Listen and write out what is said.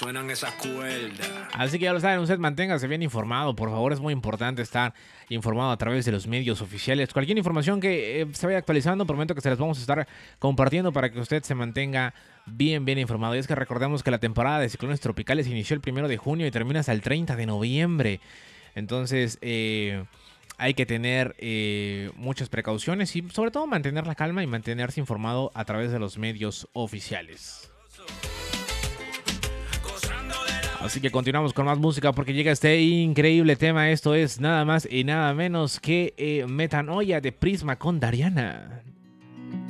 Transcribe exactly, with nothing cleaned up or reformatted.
suenan esas cuerdas. Así que ya lo saben, usted manténgase bien informado, por favor, es muy importante estar informado a través de los medios oficiales. Cualquier información que eh, se vaya actualizando, prometo que se las vamos a estar compartiendo para que usted se mantenga bien, bien informado. Y es que recordemos que la temporada de ciclones tropicales inició el primero de junio y termina hasta el treinta de noviembre. Entonces, eh, hay que tener eh, muchas precauciones y sobre todo mantener la calma y mantenerse informado a través de los medios oficiales. Así que continuamos con más música porque llega este increíble tema. Esto es nada más y nada menos que eh, Metanoia de Prisma con Dariana.